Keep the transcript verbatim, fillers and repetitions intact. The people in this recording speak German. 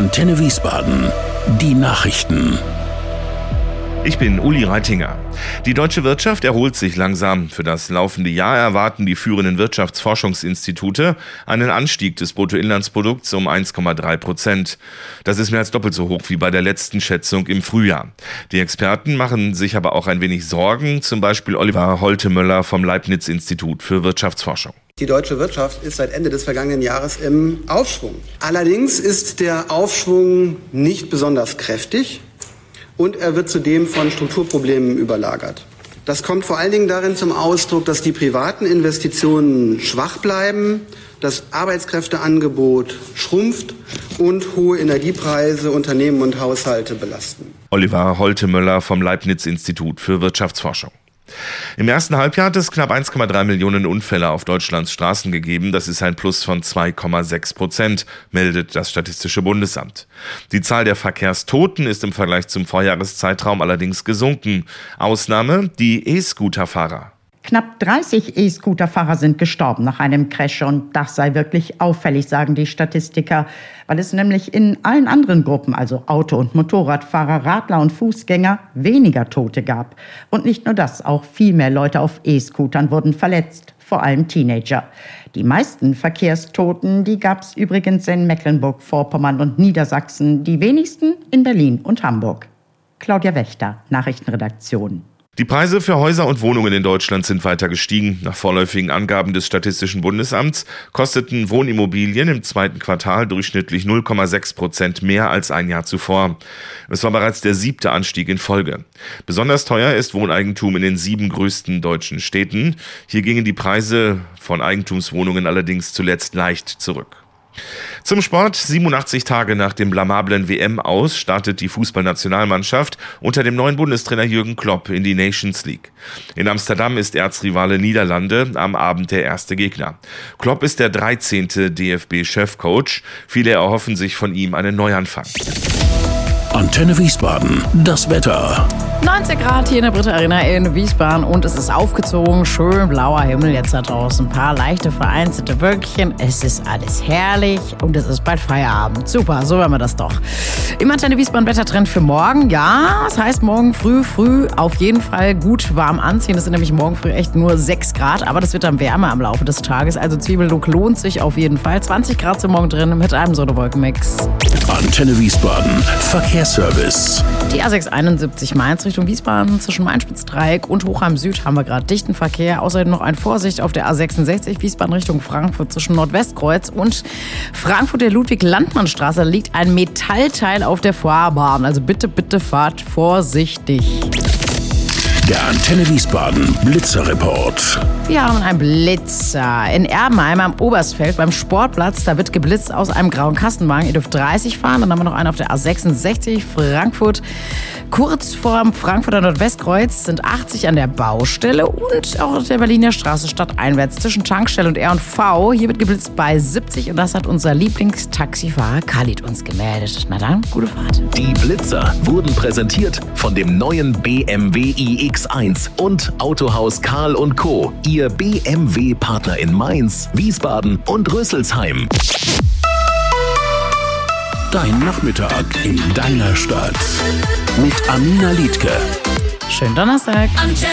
Antenne Wiesbaden. Die Nachrichten. Ich bin Uli Reitinger. Die deutsche Wirtschaft erholt sich langsam. Für das laufende Jahr erwarten die führenden Wirtschaftsforschungsinstitute einen Anstieg des Bruttoinlandsprodukts um eins Komma drei Prozent. Das ist mehr als doppelt so hoch wie bei der letzten Schätzung im Frühjahr. Die Experten machen sich aber auch ein wenig Sorgen, zum Beispiel Oliver Holtemöller vom Leibniz-Institut für Wirtschaftsforschung. Die deutsche Wirtschaft ist seit Ende des vergangenen Jahres im Aufschwung. Allerdings ist der Aufschwung nicht besonders kräftig. Und er wird zudem von Strukturproblemen überlagert. Das kommt vor allen Dingen darin zum Ausdruck, dass die privaten Investitionen schwach bleiben, das Arbeitskräfteangebot schrumpft und hohe Energiepreise Unternehmen und Haushalte belasten. Oliver Holtemöller vom Leibniz-Institut für Wirtschaftsforschung. Im ersten Halbjahr hat es knapp eins Komma drei Millionen Unfälle auf Deutschlands Straßen gegeben. Das ist ein Plus von zwei Komma sechs Prozent, meldet das Statistische Bundesamt. Die Zahl der Verkehrstoten ist im Vergleich zum Vorjahreszeitraum allerdings gesunken. Ausnahme die E-Scooter-Fahrer. Knapp dreißig E-Scooter-Fahrer sind gestorben nach einem Crash und das sei wirklich auffällig, sagen die Statistiker, weil es nämlich in allen anderen Gruppen, also Auto- und Motorradfahrer, Radler und Fußgänger, weniger Tote gab. Und nicht nur das, auch viel mehr Leute auf E-Scootern wurden verletzt, vor allem Teenager. Die meisten Verkehrstoten, die gab es übrigens in Mecklenburg-Vorpommern und Niedersachsen, die wenigsten in Berlin und Hamburg. Claudia Wächter, Nachrichtenredaktion. Die Preise für Häuser und Wohnungen in Deutschland sind weiter gestiegen. Nach vorläufigen Angaben des Statistischen Bundesamts kosteten Wohnimmobilien im zweiten Quartal durchschnittlich null Komma sechs Prozent mehr als ein Jahr zuvor. Es war bereits der siebte Anstieg in Folge. Besonders teuer ist Wohneigentum in den sieben größten deutschen Städten. Hier gingen die Preise von Eigentumswohnungen allerdings zuletzt leicht zurück. Zum Sport. siebenundachtzig Tage nach dem blamablen W M-Aus startet die Fußballnationalmannschaft unter dem neuen Bundestrainer Jürgen Klopp in die Nations League. In Amsterdam ist Erzrivale Niederlande am Abend der erste Gegner. Klopp ist der dreizehnte D F B-Chefcoach. Viele erhoffen sich von ihm einen Neuanfang. Antenne Wiesbaden. Das Wetter. neunzehn Grad hier in der Britta Arena in Wiesbaden und es ist aufgezogen. Schön blauer Himmel jetzt da draußen. Ein paar leichte vereinzelte Wölkchen. Es ist alles herrlich und es ist bald Feierabend. Super, so werden wir das doch. Im Antenne Wiesbaden Wettertrend für morgen. Ja, das heißt morgen früh, früh auf jeden Fall gut warm anziehen. Es sind nämlich morgen früh echt nur sechs Grad, aber das wird dann wärmer im Laufe des Tages. Also Zwiebellook lohnt sich auf jeden Fall. zwanzig Grad sind morgen drin mit einem Sonne-Wolken-Mix. Antenne Wiesbaden. Verkehrsservice. Die A sechs einundsiebzig Mainz Richtung Wiesbaden zwischen Mainspitzdreieck und Hochheim Süd haben wir gerade dichten Verkehr. Außerdem noch ein Vorsicht auf der A sechsundsechzig Wiesbaden Richtung Frankfurt zwischen Nordwestkreuz und Frankfurt der Ludwig-Landmann-Straße. Da liegt ein Metallteil auf der Fahrbahn. Also bitte, bitte fahrt vorsichtig. Der Antenne Wiesbaden Blitzerreport. Wir haben einen Blitzer in Erbenheim am Oberstfeld beim Sportplatz. Da wird geblitzt aus einem grauen Kastenwagen. Ihr dürft dreißig fahren. Dann haben wir noch einen auf der A sechsundsechzig Frankfurt. Kurz vorm Frankfurter Nordwestkreuz sind achtzig an der Baustelle und auch auf der Berliner Straße stadteinwärts zwischen Tankstelle und R und V. Hier wird geblitzt bei siebzig und das hat unser Lieblingstaxifahrer Khalid uns gemeldet. Na dann, gute Fahrt. Die Blitzer wurden präsentiert von dem neuen B M W i X eins und Autohaus Karl und Co. Ihr B M W-Partner in Mainz, Wiesbaden und Rüsselsheim. Dein Nachmittag in deiner Stadt. Mit Amina Liedke. Schönen Donnerstag.